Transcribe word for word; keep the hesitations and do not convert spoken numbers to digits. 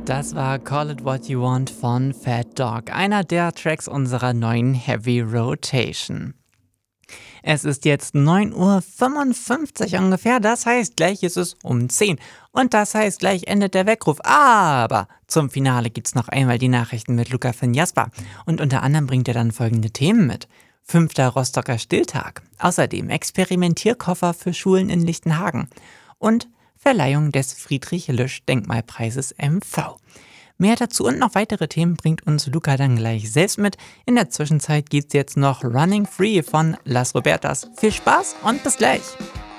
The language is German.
Das war Call It What You Want von Fat Dog, einer der Tracks unserer neuen Heavy Rotation. Es ist jetzt neun Uhr fünfundfünfzig ungefähr, das heißt, gleich ist es um zehn. Und das heißt, gleich endet der Weckruf. Aber zum Finale gibt's noch einmal die Nachrichten mit Luca von Jasper. Und unter anderem bringt er dann folgende Themen mit. Fünfter Rostocker Stilltag. Außerdem Experimentierkoffer für Schulen in Lichtenhagen. Und Verleihung des Friedrich-Lösch-Denkmalpreises M V. Mehr dazu und noch weitere Themen bringt uns Luca dann gleich selbst mit. In der Zwischenzeit gibt's jetzt noch Running Free von Las Robertas. Viel Spaß und bis gleich!